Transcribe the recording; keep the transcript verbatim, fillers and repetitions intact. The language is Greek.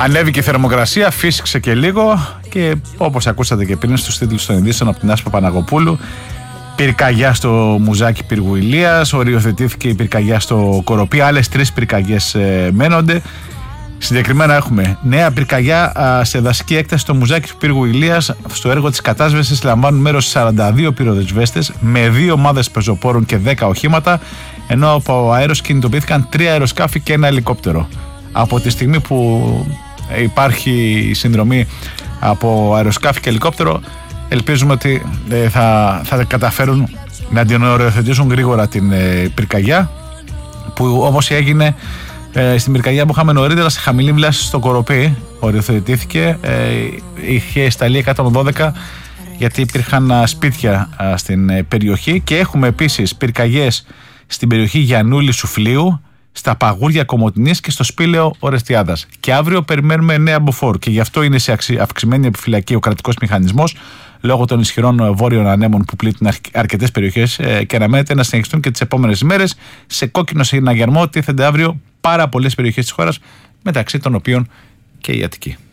Ανέβηκε η θερμοκρασία, φύσηξε και λίγο και όπως ακούσατε και πριν στους τίτλους των ειδήσεων από την Άσπα Παναγοπούλου, πυρκαγιά στο Μουζάκι Πύργου Ηλίας, οριοθετήθηκε η πυρκαγιά στο Κοροπή, άλλες τρεις πυρκαγιές ε, μένονται. Συγκεκριμένα έχουμε νέα πυρκαγιά α, σε δασική έκταση στο Μουζάκι του Πύργου Ηλίας. Στο έργο της κατάσβεσης λαμβάνουν μέρος σαράντα δύο πυροσβέστες με δύο ομάδες πεζοπόρων και δέκα οχήματα, ενώ από αέρος κινητοποιήθηκαν τρία αεροσκάφη και ένα ελικόπτερο. Από τη στιγμή που υπάρχει συνδρομή από αεροσκάφη και ελικόπτερο, ελπίζουμε ότι ε, θα, θα καταφέρουν να την οριοθετήσουν γρήγορα την ε, πυρκαγιά, που όπως έγινε ε, στην πυρκαγιά που είχαμε νωρίτερα σε χαμηλή βλάση στο Κοροπή, οριοθετήθηκε, ε, είχε σταλεί εκατόν δώδεκα γιατί υπήρχαν α, σπίτια α, στην ε, περιοχή, και έχουμε επίσης πυρκαγιές στην περιοχή Γιαννούλη Σουφλίου, στα Παγούρια Κομοτηνής και στο Σπήλαιο Ορεστιάδας. Και αύριο περιμένουμε νέα μποφόρ, και γι' αυτό είναι σε αυξημένη επιφυλακή ο κρατικός μηχανισμός λόγω των ισχυρών βόρειων ανέμων που πλήττουν αρκετές περιοχές, και αναμένεται να συνεχιστούν και τις επόμενες ημέρες. Σε κόκκινο συναγερμό τίθενται αύριο πάρα πολλές περιοχές της χώρας, μεταξύ των οποίων και η Αττική.